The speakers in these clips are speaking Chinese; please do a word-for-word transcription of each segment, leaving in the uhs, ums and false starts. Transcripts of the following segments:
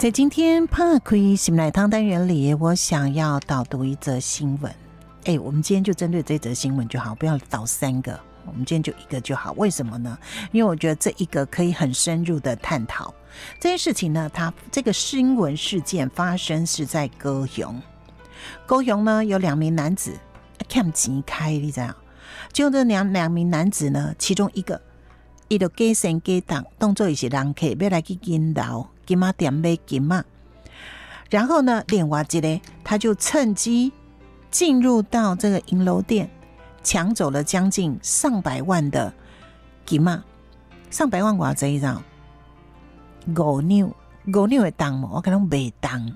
在今天怕亏心奶汤单元里，我想要导读一则新闻。哎，我们今天就针对这则新闻就好，不要导三个，我们今天就一个就好。为什么呢？因为我觉得这一个可以很深入的探讨这件事情呢。它这个新闻事件发生是在高雄，高雄呢有两名男子欠钱开，你知道？就这两两名男子呢，其中一个伊就假神假当，当作伊是人客，要来去银楼金仔店买金仔。然后呢，另外一个他就趁机进入到这个银楼店，抢走了将近上百万的金仔。上百万偌济咋？五两五两会当吗？我可能袂当。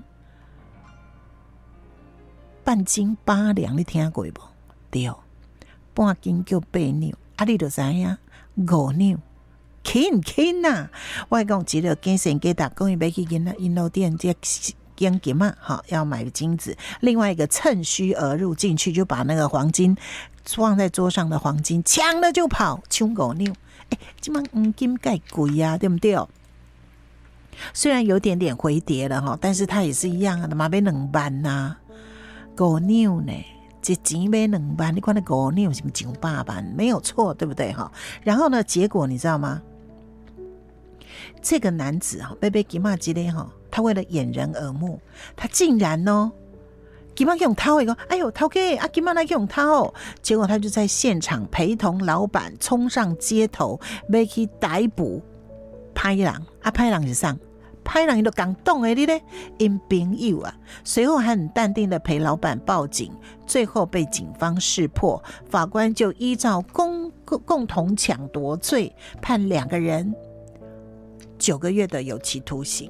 半斤八两，你听过无？对，半斤叫八两，啊，你就知影五两。紧紧呐！我讲一个假神假当，讲伊要去银银楼店这捡金嘛，好要买金子。另外一个趁虚而入进去，就把那个黄金放在桌上的黄金抢了就跑，抢五两。哎，这帮黄金盖贵啊，对不对？虽然有点点回跌了哈，但是它也是一样的嘛，买两万呐，五两呢。这钱买两万，你看那五两是不是上百万？没有错，对不对哈？然后呢，结果你知道吗？这个男子哈，贝贝吉玛吉嘞哈，他为了掩人耳目，他竟然呢，吉玛用掏一个，哎呦，掏给啊，吉玛来用掏，结果他就在现场陪同老板冲上街头，要去逮捕歹人啊，歹人是上。歹人就感动哎，你咧，因朋友啊，随后还很淡定的陪老板报警，最后被警方识破，法官就依照共共同抢夺罪判两个人九个月的有期徒刑。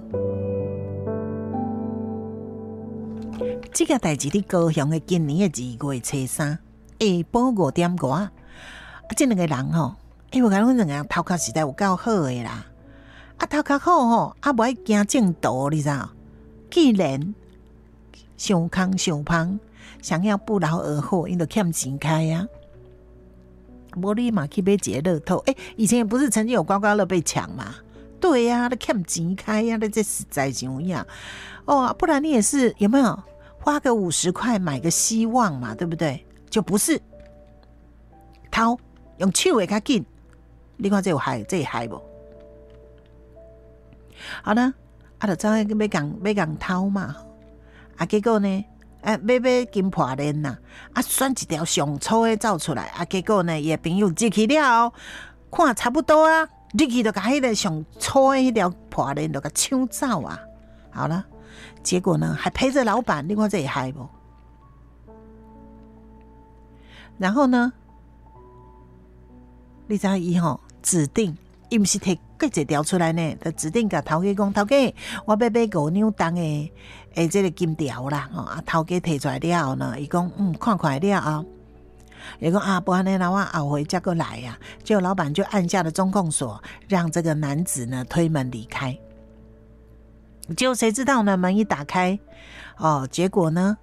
这个代志在高雄的今年的二月初三下晡五点多啊，这两个人吼，哎，我感觉两个人头壳实在有够好的啦。啊，头壳好吼，啊，无爱惊正道，你知道？既然想康想胖，想要不劳而获，因就欠钱开啊。无你嘛去买一个乐透，哎、欸，以前也不是曾经有刮刮乐被抢嘛？对呀、啊，你欠钱开呀、啊，你这实在怎样？哦，不然你也是有没有花个五十块买个希望嘛？对不对？就不是偷用手会较紧，你看这有害，这有害不？好呢，啊，就走去要讲要讲偷嘛，啊，结果呢，哎，买买金破链呐，啊，选一条上粗的走出来，啊，结果呢，伊的朋友入去了，看差不多啊，入去就把迄个上粗的迄条破链就给抢走啊，好了，结果呢，还陪着老板，你看这会害不？然后呢，你知道伊吼指定。伊毋是摕几一条出来呢？就指定甲头家讲，头家，我要买五两重的诶，这个金条啦，吼啊，头家摕出来了后呢，伊讲嗯，看看了啊，伊讲啊，不然呢，我后回再过来呀、啊。结果老板就按下了中控锁，让这个男子呢推门离开。结果谁知道呢？门一打开，哦，结果呢，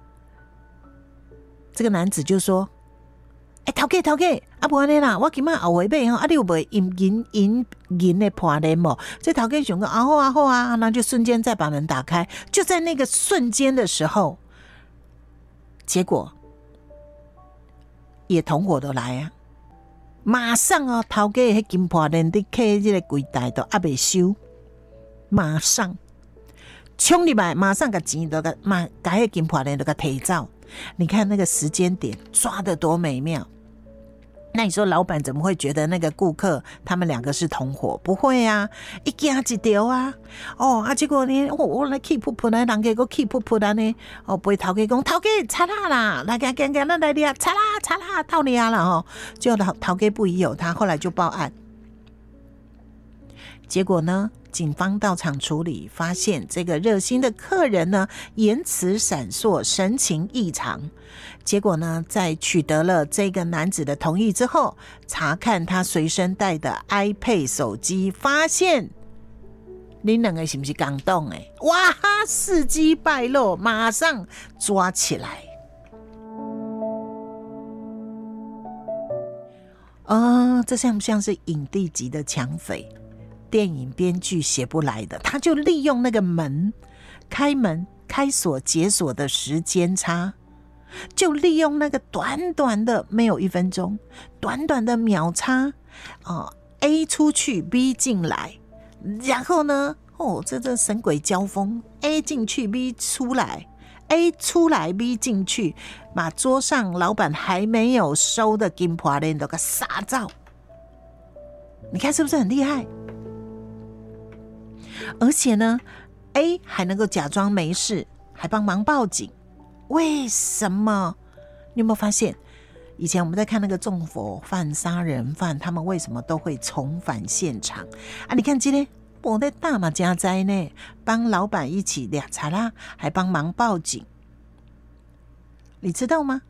这个男子就说。哎、欸，头家头家，啊无安尼啦，我今仔后回买吼，啊你有无银银银银的破链无？这头家想讲啊好啊好啊，那就瞬间再把门打开，就在那个瞬间的时候，结果也同伙都来啊，马上哦，头家迄金破链伫开这个柜台都还未收，马上冲入来，马上把钱都个马把迄金破链都个提走。你看那个时间点抓得多美妙。那你说老板怎么会觉得那个顾客他们两个是同伙？不会啊，一家一条啊。哦啊，结果呢，我我来 keep 扑来，人家个 keep 扑来呢，哦，被头家讲头家查啦啦，来赶赶赶，咱来抓查啦查啦，到你啊了哈。结果头头家不疑有他，后来就报案。结果呢，警方到场处理，发现这个热心的客人呢，言辞闪烁，神情异常。结果呢，在取得了这个男子的同意之后，查看他随身带的 iPad 手机，发现你两个是不是港动哎？哇哈，事机败露，马上抓起来。啊、哦，这像不像是影帝级的抢匪？ 电影编剧写不来的，他就利用那个门开门开锁解锁的时间差，就利用那个短短的没有一分钟，短短的秒差，哦 A 出去 B 进来，然后呢，哦，这这神鬼交锋 ，A 进去 B 出来 ，A 出来 B 进去，把桌上老板还没有收的金破链都给杀照，你看是不是很厉害？而且呢 ，A 还能够假装没事，还帮忙报警。为什么？你有没有发现，以前我们在看那个纵火犯、杀人犯，他们为什么都会重返现场啊？你看今天我在大马家灾呢，帮老板一起俩查啦，还帮忙报警，你知道吗？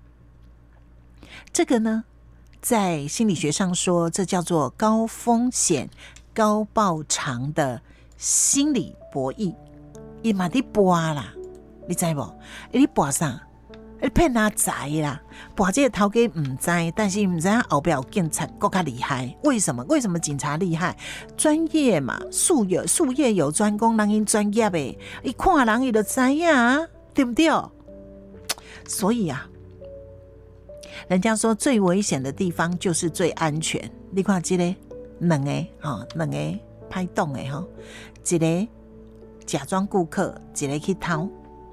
这个呢，在心理学上说，这叫做高风险高报偿的心理博弈。伊嘛伫博啦，你知无？你博啥？你骗他财啦，博这个头家唔知，但是唔知道后边警察更加厉害。为什么？为什么警察厉害？专业嘛，术有术业有专攻，人因专业的，一看人伊就知影啊，对不对？所以啊，人家说最危险的地方就是最安全。你看这个两个哈，两个拍动的哈，一个假装顾客，一个去偷。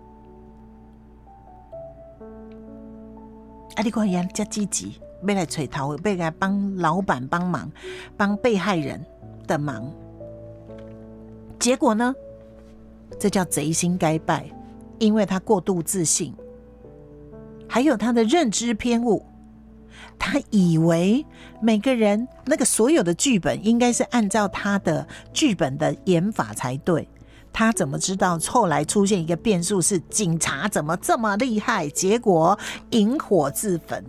啊！你看人家积极，要来找头，要来帮老板帮忙，帮被害人的忙。结果呢？这叫贼心该败，因为他过度自信，还有他的认知偏误。他以为每个人那个所有的剧本应该是按照他的剧本的演法才对。他怎么知道后来出现一个变数是警察怎么这么厉害，结果引火自焚，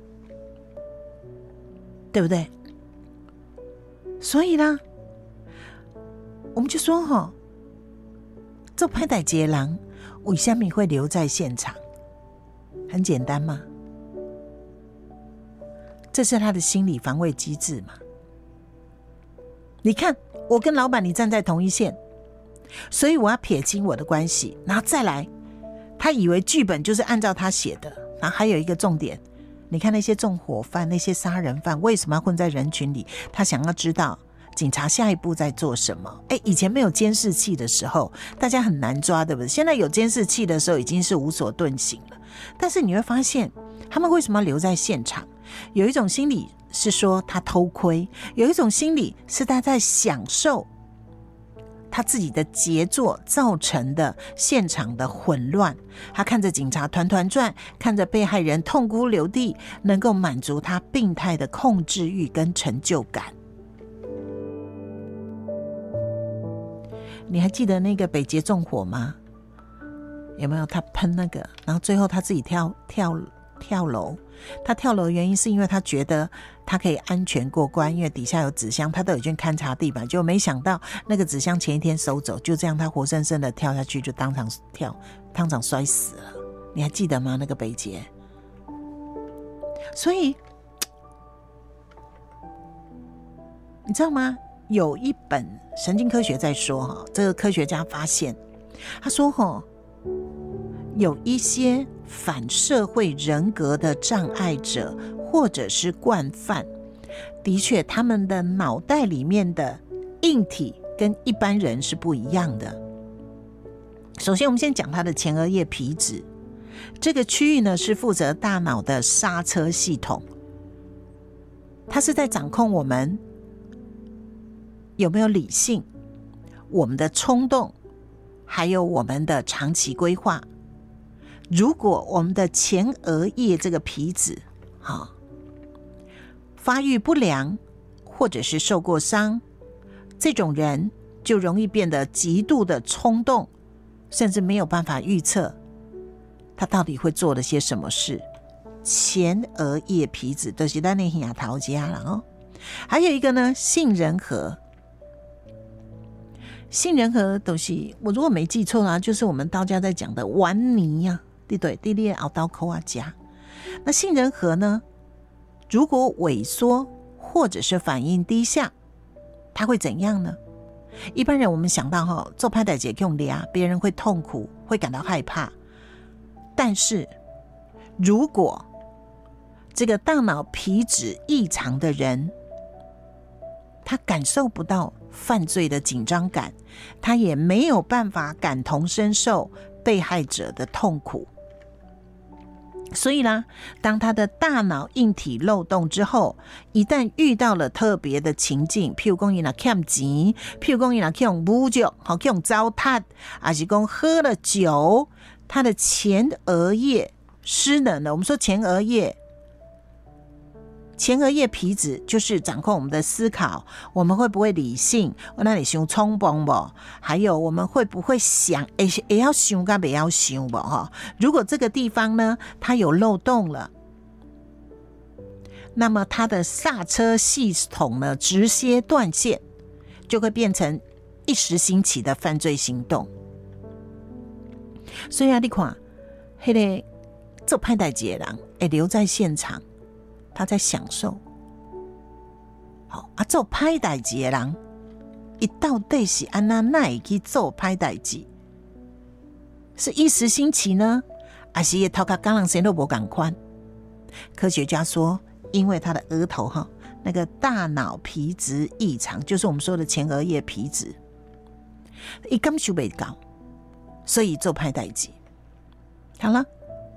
对不对？所以呢，我们就说哈，做拍歹劫狼为什么会留在现场？很简单嘛，这是他的心理防卫机制嘛。你看，我跟老板你站在同一线，所以我要撇清我的关系，然后再来，他以为剧本就是按照他写的。然后还有一个重点，你看那些纵火犯、那些杀人犯为什么要混在人群里？他想要知道警察下一步在做什么。哎，以前没有监视器的时候，大家很难抓，对不对？现在有监视器的时候，已经是无所遁形了。但是你会发现，他们为什么要留在现场？有一种心理是说他偷窥，有一种心理是他在享受他自己的杰作造成的现场的混乱，他看着警察团团转，看着被害人痛哭流涕，能够满足他病态的控制欲跟成就感。你还记得那个北捷纵火吗？有没有？他喷那个，然后最后他自己跳跳跳楼。他跳楼的原因是因为他觉得他可以安全过关，因为底下有纸箱，他都已经勘察地板，就没想到那个纸箱前一天收走，就这样他活生生的跳下去，就当场跳当场摔死了。你还记得吗？那个北捷。所以你知道吗？有一本神经科学在说，这个科学家发现，他说有一些反社会人格的障碍者或者是惯犯，的确他们的脑袋里面的硬体跟一般人是不一样的。首先我们先讲他的前额叶皮质，这个区域呢是负责大脑的刹车系统，它是在掌控我们有没有理性，我们的冲动，还有我们的长期规划。如果我们的前额叶这个皮质、哦、发育不良，或者是受过伤，这种人就容易变得极度的冲动，甚至没有办法预测他到底会做了些什么事。前额叶皮质就是咱的耳头家了哦。还有一个呢，杏仁核。杏仁核都是我如果没记错啊，就是我们道家在讲的丸泥呀、啊，对对，地裂熬刀口啊夹。那杏仁核呢，如果萎缩或者是反应低下， 他会怎样呢？一般人我们想到哈，做歹代志用抓，别人会痛苦，会感到害怕。但是如果这个大脑皮质异常的人，他感受不到犯罪的紧张感，他也没有办法感同身受被害者的痛苦。所以啦，当他的大脑硬体漏洞之后，一旦遇到了特别的情境，譬如说他欠钱，譬如说他去用侮辱，去用糟蹋，还是说喝了酒，他的前额叶失能了。我们说前额叶前额叶皮质就是掌控我们的思考，我们会不会理性，我那里想冲动不，还有我们会不会想也要想跟不要想不。如果这个地方呢它有漏洞了，那么它的刹车系统呢直接断线，就会变成一时兴起的犯罪行动。所以啊，你看那个做歹代志的人会留在现场，他在享受。好啊，做歹代志的人，他到底是怎样哪会去做歹代志？是一时兴起呢，还是他头壳跟人生都不同款？科学家说，因为他的额头哈那个大脑皮质异常，就是我们说的前额叶皮质，他感受不到，所以做歹代志。好了。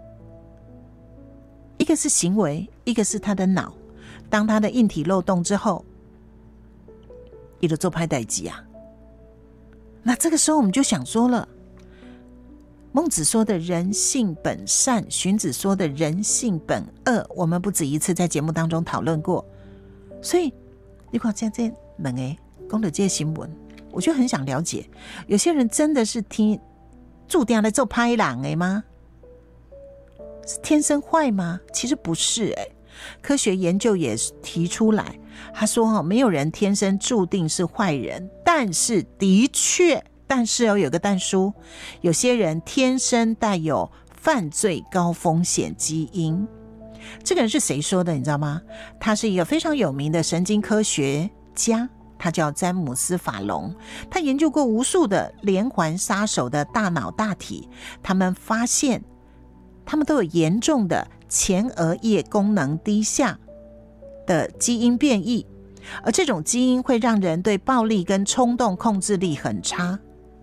一个是行为，一个是他的脑。当他的硬体漏洞之后，他就做歹代志啊。那这个时候我们就想说了，孟子说的人性本善，荀子说的人性本恶，我们不止一次在节目当中讨论过。所以你看这这两个讲的这些新闻，我就很想了解，有些人真的是听注定来做歹人的吗？是天生坏吗？其实不是哎、欸，科学研究也提出来，他说哈，没有人天生注定是坏人，但是的确，但是哦，有个但书，有些人天生带有犯罪高风险基因。这个人是谁说的？你知道吗？他是一个非常有名的神经科学家，他叫詹姆斯·法隆。他研究过无数的连环杀手的大脑大体，他们发现。他们都有严重的前额叶功能低下的基因变异，而这种基因会让人对暴力跟冲动控制力很差。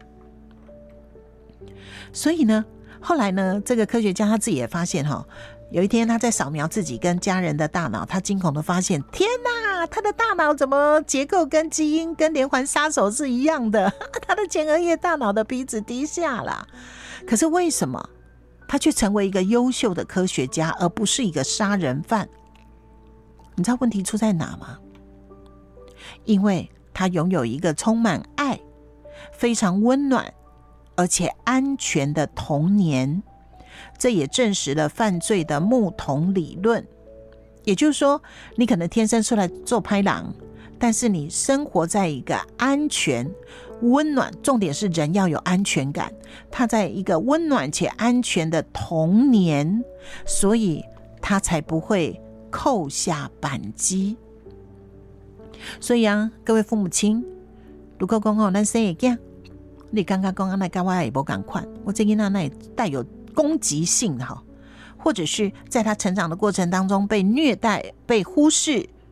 所以呢，后来呢，这个科学家他自己也发现哈，有一天他在扫描自己跟家人的大脑，他惊恐的发现，天哪，他的大脑怎么结构跟基因跟连环杀手是一样的？他的前额叶大脑的皮质低下了。可是为什么？他却成为一个优秀的科学家，而不是一个杀人犯。你知道问题出在哪吗？因为他拥有一个充满爱、非常温暖而且安全的童年，这也证实了犯罪的木桶理论。也就是说，你可能天生出来做歹人，但是你生活在一个安全温暖，重点是人要有安全感，他在一个温暖且安全的童年，所以他才不会扣下扳机。所以啊，各位父母亲，如果说咱生的囝，你刚刚说那跟我也不同款，我这囡仔那带有攻击性的，或者是在他成长的过程当中被虐待、被忽视，